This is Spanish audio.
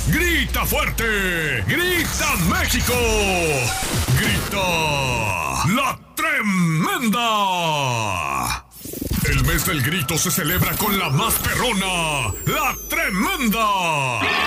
¡Grita fuerte! ¡Grita México! ¡Grita la Tremenda! El mes del grito se celebra con la más perrona, la Tremenda.